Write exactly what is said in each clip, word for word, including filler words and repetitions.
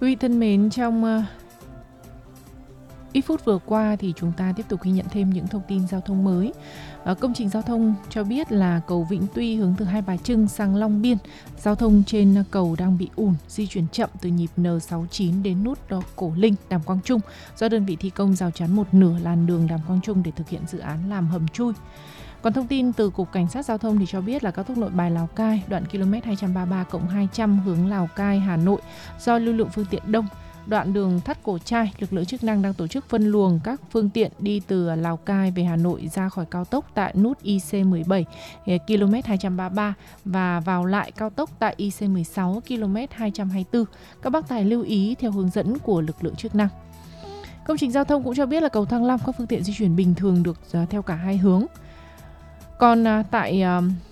Quý vị thân mến, trong uh, ít phút vừa qua thì chúng ta tiếp tục ghi nhận thêm những thông tin giao thông mới. À, công trình giao thông cho biết là cầu Vĩnh Tuy hướng từ Hai Bà Trưng sang Long Biên, giao thông trên cầu đang bị ùn, di chuyển chậm từ nhịp N sáu mươi chín đến nút Cổ Linh, Đàm Quang Trung do đơn vị thi công rào chắn một nửa làn đường Đàm Quang Trung để thực hiện dự án làm hầm chui. Còn thông tin từ Cục Cảnh sát Giao thông thì cho biết là cao tốc Nội Bài Lào Cai đoạn km hai trăm ba mươi ba cộng hai trăm hướng Lào Cai Hà Nội do lưu lượng phương tiện đông. Đoạn đường Thắt Cổ Trai, lực lượng chức năng đang tổ chức phân luồng các phương tiện đi từ Lào Cai về Hà Nội ra khỏi cao tốc tại nút I C mười bảy km hai trăm ba mươi ba và vào lại cao tốc tại I C mười sáu km hai trăm hai mươi tư. Các bác tài lưu ý theo hướng dẫn của lực lượng chức năng. Công trình giao thông cũng cho biết là cầu Thăng Long các phương tiện di chuyển bình thường được theo cả hai hướng. Còn tại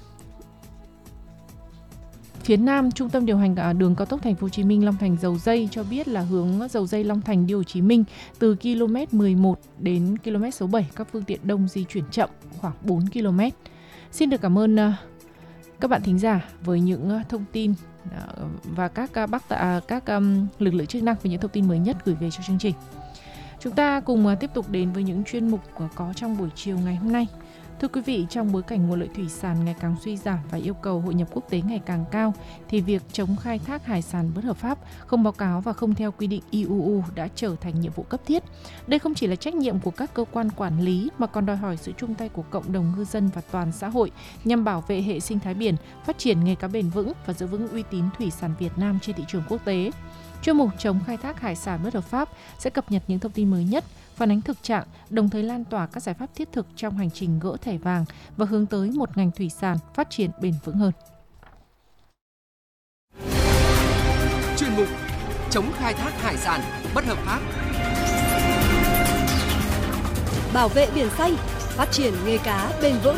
phía Nam, Trung tâm điều hành đường cao tốc Thành phố Hồ Chí Minh Long Thành Dầu Dây cho biết là hướng Dầu Dây Long Thành đi Hồ Chí Minh từ km mười một đến km số bảy các phương tiện đông di chuyển chậm khoảng bốn ki lô mét. Xin được cảm ơn các bạn thính giả với những thông tin và các bác các lực lượng chức năng với những thông tin mới nhất gửi về cho chương trình. Chúng ta cùng tiếp tục đến với những chuyên mục có trong buổi chiều ngày hôm nay. Thưa quý vị, trong bối cảnh nguồn lợi thủy sản ngày càng suy giảm và yêu cầu hội nhập quốc tế ngày càng cao, thì việc chống khai thác hải sản bất hợp pháp, không báo cáo và không theo quy định I U U đã trở thành nhiệm vụ cấp thiết. Đây không chỉ là trách nhiệm của các cơ quan quản lý mà còn đòi hỏi sự chung tay của cộng đồng ngư dân và toàn xã hội nhằm bảo vệ hệ sinh thái biển, phát triển nghề cá bền vững và giữ vững uy tín thủy sản Việt Nam trên thị trường quốc tế. Chuyên mục chống khai thác hải sản bất hợp pháp sẽ cập nhật những thông tin mới nhất, phản ánh thực trạng, đồng thời lan tỏa các giải pháp thiết thực trong hành trình gỡ thẻ vàng và hướng tới một ngành thủy sản phát triển bền vững hơn. Chuyên mục chống khai thác hải sản bất hợp pháp, bảo vệ biển xanh, phát triển nghề cá bền vững.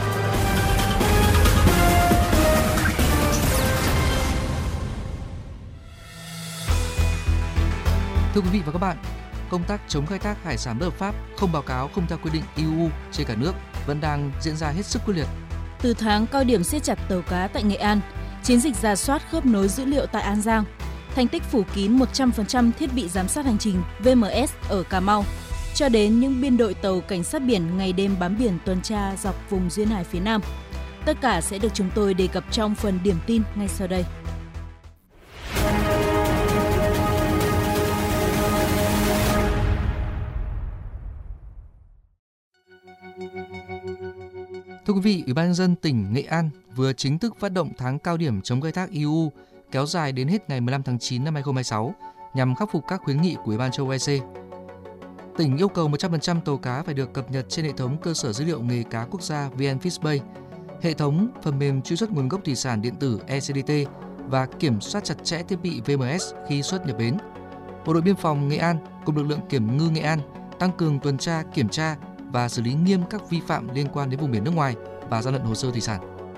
Thưa quý vị và các bạn, công tác chống khai thác hải sản bất hợp pháp, không báo cáo, không theo quy định I U U trên cả nước vẫn đang diễn ra hết sức quyết liệt. Từ tháng cao điểm siết chặt tàu cá tại Nghệ An, chiến dịch rà soát khớp nối dữ liệu tại An Giang, thành tích phủ kín một trăm phần trăm thiết bị giám sát hành trình V M S ở Cà Mau, cho đến những biên đội tàu cảnh sát biển ngày đêm bám biển tuần tra dọc vùng duyên hải phía Nam. Tất cả sẽ được chúng tôi đề cập trong phần điểm tin ngay sau đây. Thưa quý vị, Ủy ban nhân dân tỉnh Nghệ An vừa chính thức phát động tháng cao điểm chống khai thác I U U kéo dài đến hết ngày mười lăm tháng chín năm hai nghìn không trăm hai mươi sáu nhằm khắc phục các khuyến nghị của Ủy ban châu Âu E C. Tỉnh yêu cầu một trăm phần trăm tàu cá phải được cập nhật trên hệ thống cơ sở dữ liệu nghề cá quốc gia V N Fishbay, hệ thống phần mềm truy xuất nguồn gốc thủy sản điện tử E C D T và kiểm soát chặt chẽ thiết bị V M S khi xuất nhập bến. Bộ đội biên phòng Nghệ An cùng lực lượng kiểm ngư Nghệ An tăng cường tuần tra, kiểm tra và xử lý nghiêm các vi phạm liên quan đến vùng biển nước ngoài và gian lận hồ sơ thủy sản.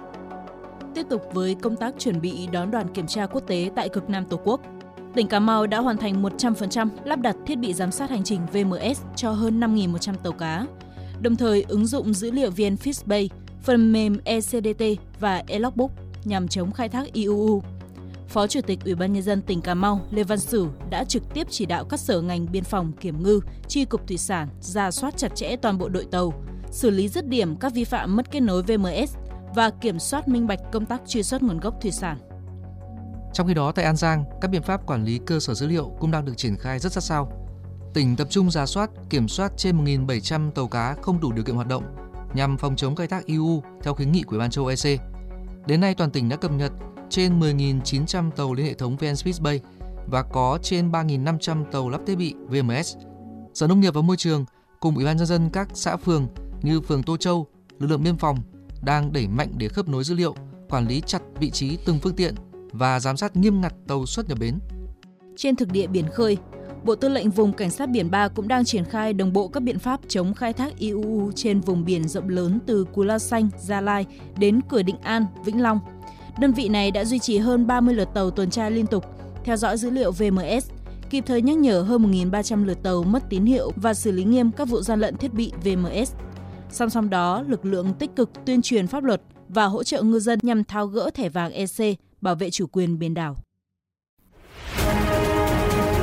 Tiếp tục với công tác chuẩn bị đón đoàn kiểm tra quốc tế tại cực Nam Tổ quốc, tỉnh Cà Mau đã hoàn thành một trăm phần trăm lắp đặt thiết bị giám sát hành trình V M S cho hơn năm nghìn một trăm tàu cá, đồng thời ứng dụng dữ liệu V N Fishbay, phần mềm E C D T và e-logbook nhằm chống khai thác I U U. Phó Chủ tịch Ủy ban nhân dân tỉnh Cà Mau Lê Văn Sửu đã trực tiếp chỉ đạo các sở ngành biên phòng, kiểm ngư, chi cục thủy sản rà soát chặt chẽ toàn bộ đội tàu, xử lý dứt điểm các vi phạm mất kết nối V M S và kiểm soát minh bạch công tác truy xuất nguồn gốc thủy sản. Trong khi đó, tại An Giang, các biện pháp quản lý cơ sở dữ liệu cũng đang được triển khai rất sát sao. Tỉnh tập trung rà soát, kiểm soát trên một nghìn bảy trăm tàu cá không đủ điều kiện hoạt động nhằm phòng chống khai thác I U U theo khuyến nghị của Ủy ban châu Âu E C. Đến nay, toàn tỉnh đã cập nhật trên mười nghìn chín trăm tàu lên hệ thống V N Fishbay và có trên ba nghìn năm trăm tàu lắp thiết bị V M S. Sở Nông nghiệp và Môi trường cùng Ủy ban nhân dân các xã phường như phường Tô Châu, lực lượng biên phòng đang đẩy mạnh để khớp nối dữ liệu, quản lý chặt vị trí từng phương tiện và giám sát nghiêm ngặt tàu xuất nhập bến. Trên thực địa biển khơi, Bộ Tư lệnh Vùng Cảnh sát Biển ba cũng đang triển khai đồng bộ các biện pháp chống khai thác I U U trên vùng biển rộng lớn từ Cù Lao Xanh, Gia Lai đến cửa Định An, Vĩnh Long. Đơn vị này đã duy trì hơn ba mươi lượt tàu tuần tra liên tục, theo dõi dữ liệu V M S, kịp thời nhắc nhở hơn một nghìn ba trăm lượt tàu mất tín hiệu và xử lý nghiêm các vụ gian lận thiết bị V M S. Song song đó, lực lượng tích cực tuyên truyền pháp luật và hỗ trợ ngư dân nhằm tháo gỡ thẻ vàng E C, bảo vệ chủ quyền biển đảo.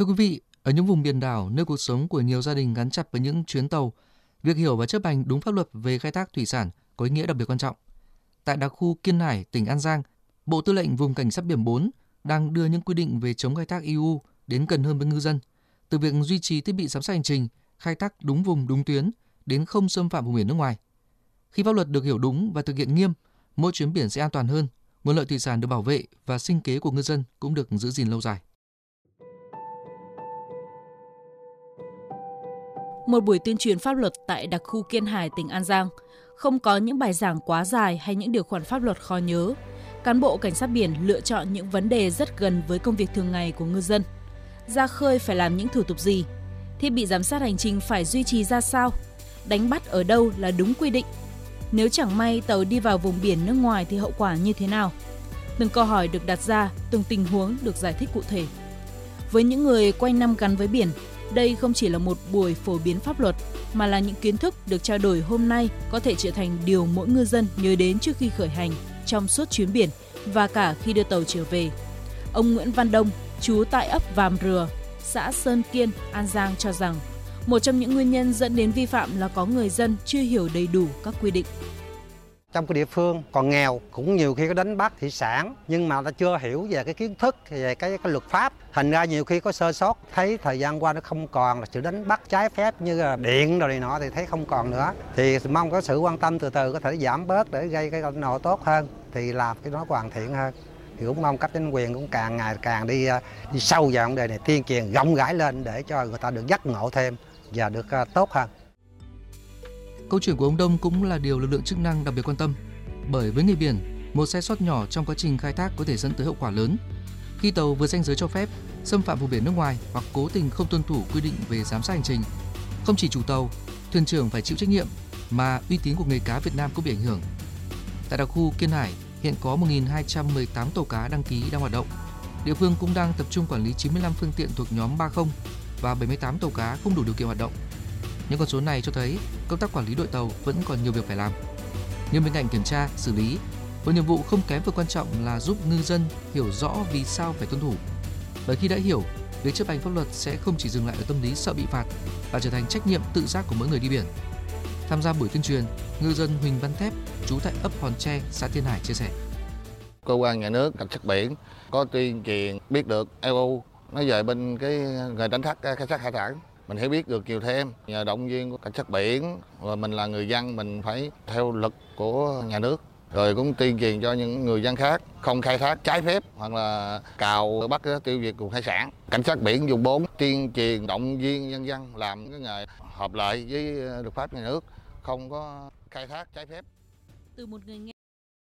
Thưa quý vị, ở những vùng biển đảo nơi cuộc sống của nhiều gia đình gắn chặt với những chuyến tàu, việc hiểu và chấp hành đúng pháp luật về khai thác thủy sản có ý nghĩa đặc biệt quan trọng. Tại đặc khu Kiên Hải, tỉnh An Giang, Bộ Tư lệnh Vùng Cảnh sát biển bốn đang đưa những quy định về chống khai thác e u đến gần hơn với ngư dân, từ việc duy trì thiết bị giám sát hành trình, khai thác đúng vùng đúng tuyến đến không xâm phạm vùng biển nước ngoài. Khi pháp luật được hiểu đúng và thực hiện nghiêm, mỗi chuyến biển sẽ an toàn hơn, nguồn lợi thủy sản được bảo vệ và sinh kế của ngư dân cũng được giữ gìn lâu dài. Một buổi tuyên truyền pháp luật tại đặc khu Kiên Hải, tỉnh An Giang, không có những bài giảng quá dài hay những điều khoản pháp luật khó nhớ. Cán bộ cảnh sát biển lựa chọn những vấn đề rất gần với công việc thường ngày của ngư dân. Ra khơi phải làm những thủ tục gì? Thiết bị giám sát hành trình phải duy trì ra sao? Đánh bắt ở đâu là đúng quy định? Nếu chẳng may tàu đi vào vùng biển nước ngoài thì hậu quả như thế nào? Từng câu hỏi được đặt ra, từng tình huống được giải thích cụ thể. Với những người quanh năm gắn với biển, đây không chỉ là một buổi phổ biến pháp luật, mà là những kiến thức được trao đổi hôm nay có thể trở thành điều mỗi ngư dân nhớ đến trước khi khởi hành, trong suốt chuyến biển và cả khi đưa tàu trở về. Ông Nguyễn Văn Đông, trú tại ấp Vàm Rừa, xã Sơn Kiên, An Giang cho rằng một trong những nguyên nhân dẫn đến vi phạm là có người dân chưa hiểu đầy đủ các quy định. Trong cái địa phương còn nghèo, cũng nhiều khi có đánh bắt thủy sản nhưng mà ta chưa hiểu về cái kiến thức, về cái, cái luật pháp. Thành ra nhiều khi có sơ sót, thấy thời gian qua nó không còn là sự đánh bắt trái phép như là điện rồi này nọ thì thấy không còn nữa. Thì mong có sự quan tâm từ từ có thể giảm bớt để gây cái nổ tốt hơn, thì làm cái nó hoàn thiện hơn. Thì cũng mong cấp chính quyền cũng càng ngày càng đi đi sâu vào vấn đề này, tuyên truyền rộng rãi lên để cho người ta được giác ngộ thêm và được tốt hơn. Câu chuyện của ông Đông cũng là điều lực lượng chức năng đặc biệt quan tâm, bởi với người biển, một sai sót nhỏ trong quá trình khai thác có thể dẫn tới hậu quả lớn. Khi tàu vượt ranh giới cho phép, xâm phạm vùng biển nước ngoài hoặc cố tình không tuân thủ quy định về giám sát hành trình, không chỉ chủ tàu, thuyền trưởng phải chịu trách nhiệm, mà uy tín của nghề cá Việt Nam cũng bị ảnh hưởng. Tại đặc khu Kiên Hải, hiện có một nghìn hai trăm mười tám tàu cá đăng ký đang hoạt động. Địa phương cũng đang tập trung quản lý chín mươi lăm phương tiện thuộc nhóm ba không và bảy mươi tám tàu cá không đủ điều kiện hoạt động. Những con số này cho thấy công tác quản lý đội tàu vẫn còn nhiều việc phải làm. Nhưng bên cạnh kiểm tra, xử lý, một nhiệm vụ không kém và quan trọng là giúp ngư dân hiểu rõ vì sao phải tuân thủ. Bởi khi đã hiểu, việc chấp hành pháp luật sẽ không chỉ dừng lại ở tâm lý sợ bị phạt, mà trở thành trách nhiệm tự giác của mỗi người đi biển. Tham gia buổi tuyên truyền, ngư dân Huỳnh Văn Thép, trú tại ấp Hòn Tre, xã Tiên Hải chia sẻ: Cơ quan nhà nước, cảnh sát biển có tuyên truyền biết được e u nói về bên cái người đánh bắt khai thác hải sản, mình hiểu biết được nhiều thêm. Nhờ động viên của cảnh sát biển, rồi mình là người dân mình phải theo luật của nhà nước, rồi cũng tuyên truyền cho những người dân khác không khai thác trái phép hoặc là cào bắt tiêu diệt vùng hải sản. Cảnh sát biển vùng bốn tuyên truyền động viên nhân dân làm cái nghề hợp lợi với luật pháp nhà nước, không có khai thác trái phép. Từ một người nghe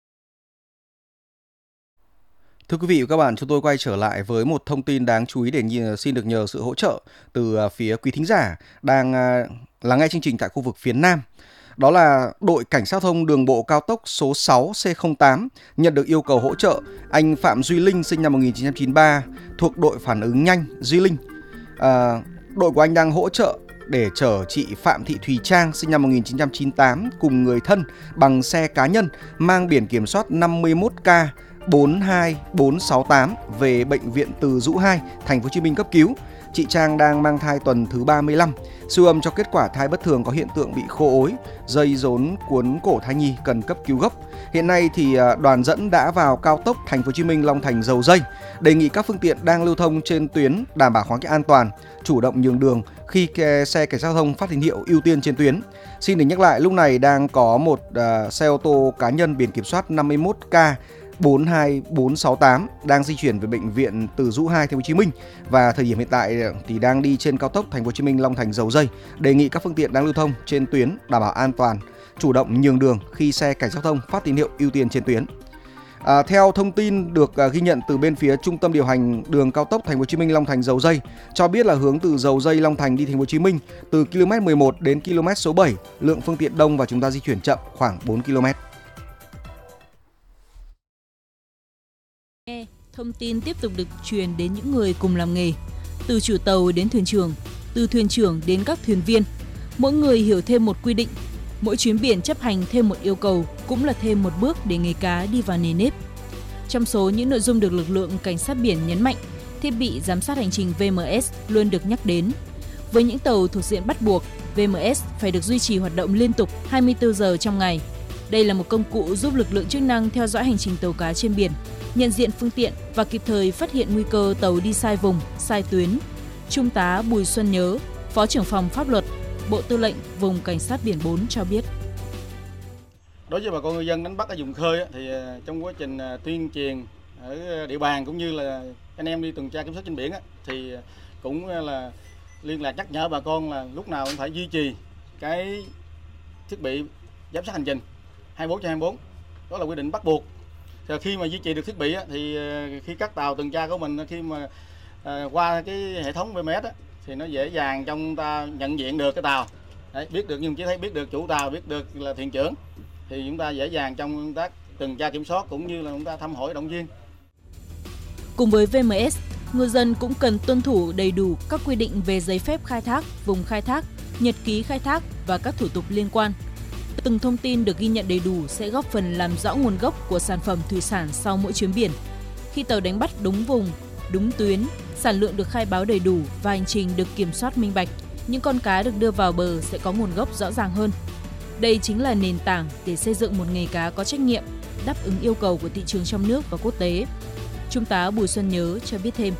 Thưa quý vị và các bạn, chúng tôi quay trở lại với một thông tin đáng chú ý để nhìn, xin được nhờ sự hỗ trợ từ phía quý thính giả đang lắng nghe chương trình tại khu vực phía Nam. Đó là đội Cảnh sát giao thông đường bộ cao tốc số sáu C không tám nhận được yêu cầu hỗ trợ anh Phạm Duy Linh sinh năm một nghìn chín trăm chín mươi ba thuộc đội phản ứng nhanh Duy Linh. À, đội của anh đang hỗ trợ để chở chị Phạm Thị Thùy Trang sinh năm một nghìn chín trăm chín mươi tám cùng người thân bằng xe cá nhân mang biển kiểm soát năm mươi mốt K bốn hai bốn sáu tám về bệnh viện Từ Dũ hai, thành phố Hồ Chí Minh cấp cứu. Chị Trang đang mang thai tuần thứ ba mươi lăm, siêu âm cho kết quả thai bất thường có hiện tượng bị khô ối, dây rốn cuốn cổ thai nhi cần cấp cứu gấp. Hiện nay thì đoàn dẫn đã vào cao tốc thành phố Hồ Chí Minh Long Thành Dầu Dây, đề nghị các phương tiện đang lưu thông trên tuyến đảm bảo khoảng cách an toàn, chủ động nhường đường khi xe cảnh sát giao thông phát tín hiệu ưu tiên trên tuyến. Xin được nhắc lại, lúc này đang có một uh, xe ô tô cá nhân biển kiểm soát năm mươi mốt K bốn hai bốn sáu tám đang di chuyển về bệnh viện Từ Dũ hai, thành phố Hồ Chí Minh và thời điểm hiện tại thì đang đi trên cao tốc thành phố Hồ Chí Minh Long Thành Dầu Dây. Đề nghị các phương tiện đang lưu thông trên tuyến đảm bảo an toàn, chủ động nhường đường khi xe cảnh sát giao thông phát tín hiệu ưu tiên trên tuyến. À, theo thông tin được à, ghi nhận từ bên phía Trung tâm điều hành đường cao tốc thành phố Hồ Chí Minh Long Thành Dầu Dây cho biết là hướng từ Dầu Dây Long Thành đi thành phố Hồ Chí Minh từ ki lô mét mười một đến ki lô mét số bảy, lượng phương tiện đông và chúng ta di chuyển chậm khoảng bốn ki lô mét. Thông tin tiếp tục được truyền đến những người cùng làm nghề, từ chủ tàu đến thuyền trưởng, từ thuyền trưởng đến các thuyền viên. Mỗi người hiểu thêm một quy định, mỗi chuyến biển chấp hành thêm một yêu cầu cũng là thêm một bước để nghề cá đi vào nề nếp. Trong số những nội dung được lực lượng cảnh sát biển nhấn mạnh thiết bị giám sát hành trình vê em ét luôn được nhắc đến. Với những tàu thuộc diện bắt buộc, vê em ét phải được duy trì hoạt động liên tục hai mươi tư giờ trong ngày. Đây là một công cụ giúp lực lượng chức năng theo dõi hành trình tàu cá trên biển, nhận diện phương tiện và kịp thời phát hiện nguy cơ tàu đi sai vùng, sai tuyến. Trung tá Bùi Xuân Nhớ, Phó trưởng phòng pháp luật, Bộ Tư lệnh Vùng Cảnh sát biển bốn cho biết. Đối với bà con ngư dân đánh bắt ở vùng khơi thì trong quá trình tuyên truyền ở địa bàn cũng như là anh em đi tuần tra kiểm soát trên biển thì cũng là liên lạc nhắc nhở bà con là lúc nào cũng phải duy trì cái thiết bị giám sát hành trình hai mươi bốn trên hai mươi bốn. Đó là quy định bắt buộc. Thì khi mà duy trì được thiết bị thì khi các tàu tuần tra của mình khi mà qua cái hệ thống vê em ét thì nó dễ dàng trong ta nhận diện được cái tàu. Đấy, biết được nhưng chỉ thấy biết được chủ tàu, biết được là thuyền trưởng thì chúng ta dễ dàng trong công tác tuần tra kiểm soát cũng như là chúng ta thăm hỏi động viên. Cùng với vê em ét, ngư dân cũng cần tuân thủ đầy đủ các quy định về giấy phép khai thác, vùng khai thác, nhật ký khai thác và các thủ tục liên quan. Từng thông tin được ghi nhận đầy đủ sẽ góp phần làm rõ nguồn gốc của sản phẩm thủy sản sau mỗi chuyến biển. Khi tàu đánh bắt đúng vùng, đúng tuyến, sản lượng được khai báo đầy đủ và hành trình được kiểm soát minh bạch, những con cá được đưa vào bờ sẽ có nguồn gốc rõ ràng hơn. Đây chính là nền tảng để xây dựng một nghề cá có trách nhiệm, đáp ứng yêu cầu của thị trường trong nước và quốc tế. Trung tá Bùi Xuân Nhớ cho biết thêm.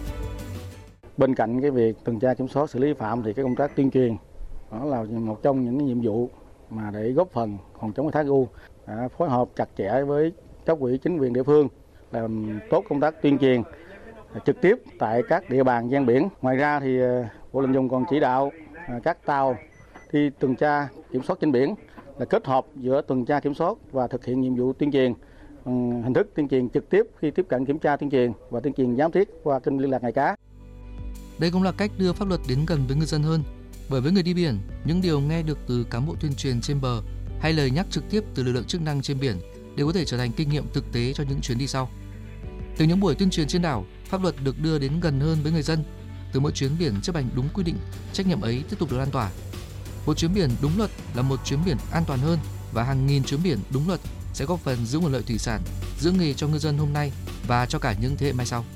Bên cạnh cái việc tuần tra kiểm soát xử lý phạm thì cái công tác tuyên truyền đó là một trong những nhiệm vụ mà để góp phần phòng chống khai thác u, đã phối hợp chặt chẽ với cấp ủy chính quyền địa phương làm tốt công tác tuyên truyền trực tiếp tại các địa bàn ven biển. Ngoài ra thì Bộ Tư lệnh Vùng còn chỉ đạo các tàu đi tuần tra kiểm soát trên biển là kết hợp giữa tuần tra kiểm soát và thực hiện nhiệm vụ tuyên truyền, hình thức tuyên truyền trực tiếp khi tiếp cận kiểm tra tuyên truyền và tuyên truyền giám thiết qua kênh liên lạc nghề cá. Đây cũng là cách đưa pháp luật đến gần với ngư dân hơn. Bởi với người đi biển, những điều nghe được từ cán bộ tuyên truyền trên bờ hay lời nhắc trực tiếp từ lực lượng chức năng trên biển đều có thể trở thành kinh nghiệm thực tế cho những chuyến đi sau. Từ những buổi tuyên truyền trên đảo, pháp luật được đưa đến gần hơn với người dân. Từ mỗi chuyến biển chấp hành đúng quy định, trách nhiệm ấy tiếp tục được lan tỏa. Một chuyến biển đúng luật là một chuyến biển an toàn hơn và hàng nghìn chuyến biển đúng luật sẽ góp phần giữ nguồn lợi thủy sản, giữ nghề cho ngư dân hôm nay và cho cả những thế hệ mai sau.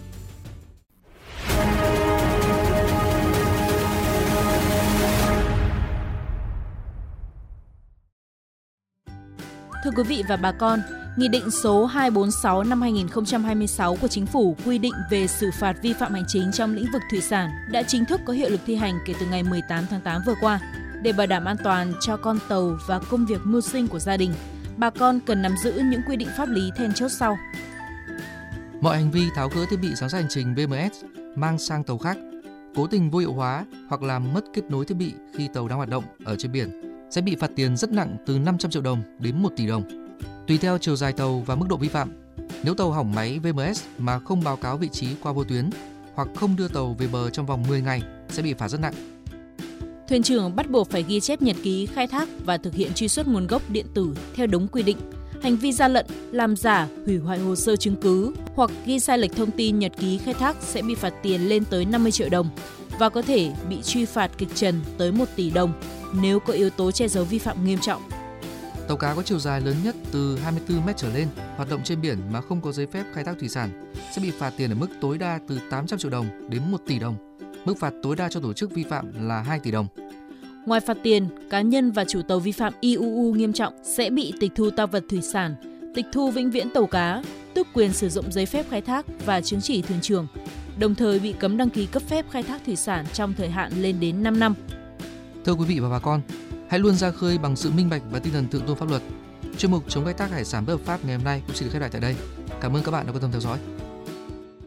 Thưa quý vị và bà con, Nghị định số hai trăm bốn mươi sáu năm hai nghìn không trăm hai mươi sáu của Chính phủ quy định về xử phạt vi phạm hành chính trong lĩnh vực thủy sản đã chính thức có hiệu lực thi hành kể từ ngày mười tám tháng tám vừa qua. Để bảo đảm an toàn cho con tàu và công việc mưu sinh của gia đình, bà con cần nắm giữ những quy định pháp lý then chốt sau. Mọi hành vi tháo gỡ thiết bị giám sát hành trình vê em ét mang sang tàu khác, cố tình vô hiệu hóa hoặc làm mất kết nối thiết bị khi tàu đang hoạt động ở trên biển sẽ bị phạt tiền rất nặng từ năm trăm triệu đồng đến một tỷ đồng, tùy theo chiều dài tàu và mức độ vi phạm. Nếu tàu hỏng máy vê em ét mà không báo cáo vị trí qua vô tuyến hoặc không đưa tàu về bờ trong vòng mười ngày sẽ bị phạt rất nặng. Thuyền trưởng bắt buộc phải ghi chép nhật ký khai thác và thực hiện truy xuất nguồn gốc điện tử theo đúng quy định. Hành vi gian lận, làm giả, hủy hoại hồ sơ chứng cứ hoặc ghi sai lệch thông tin nhật ký khai thác sẽ bị phạt tiền lên tới năm mươi triệu đồng và có thể bị truy phạt kịch trần tới một tỷ đồng nếu có yếu tố che giấu vi phạm nghiêm trọng. Tàu cá có chiều dài lớn nhất từ hai mươi tư mét trở lên hoạt động trên biển mà không có giấy phép khai thác thủy sản sẽ bị phạt tiền ở mức tối đa từ tám trăm triệu đồng đến một tỷ đồng. Mức phạt tối đa cho tổ chức vi phạm là hai tỷ đồng. Ngoài phạt tiền, cá nhân và chủ tàu vi phạm i u u nghiêm trọng sẽ bị tịch thu tang vật thủy sản, tịch thu vĩnh viễn tàu cá, tước quyền sử dụng giấy phép khai thác và chứng chỉ thuyền trưởng, đồng thời bị cấm đăng ký cấp phép khai thác thủy sản trong thời hạn lên đến năm năm. Thưa quý vị và bà con, hãy luôn ra khơi bằng sự minh bạch và tinh thần thượng tôn pháp luật. Chuyên mục chống khai thác hải sản bất hợp pháp ngày hôm nay cũng xin được khép lại tại đây. Cảm ơn các bạn đã quan tâm theo dõi.